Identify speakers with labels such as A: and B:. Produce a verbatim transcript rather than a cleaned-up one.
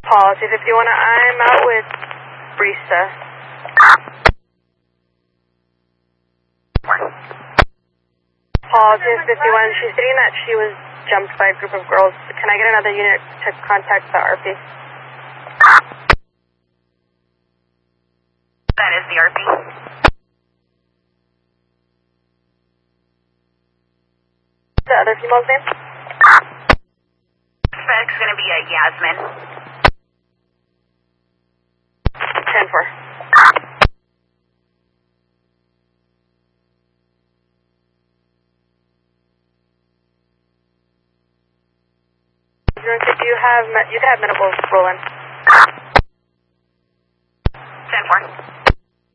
A: Policy fifty-one, I'm out with Brisa. Policy fifty-one, she's stating that she was jumped by a group of girls. Can I get another unit to contact the R P?
B: That is the R P.
A: The other female's name?
B: Suspect's going to be a Yasmin.
A: ten four. You have, you can have medical roll in.
B: ten four.